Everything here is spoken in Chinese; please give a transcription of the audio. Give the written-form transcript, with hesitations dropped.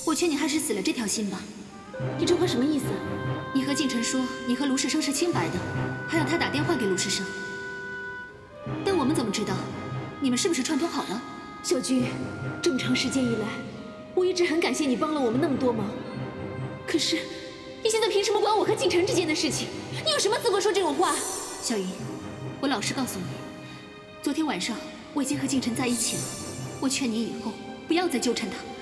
我劝你还是死了这条心吧。 你这话什么意思？ 你和敬晨说你和卢世生是清白的，还让他打电话给卢世生。但我们怎么知道你们是不是串通好了？ 小军，这么长时间以来，我一直很感谢你帮了我们那么多忙。可是，你现在凭什么管我和敬晨之间的事情？你有什么资格说这种话？ 小云，我老实告诉你，昨天晚上我已经和敬晨在一起了。我劝你以后不要再纠缠他。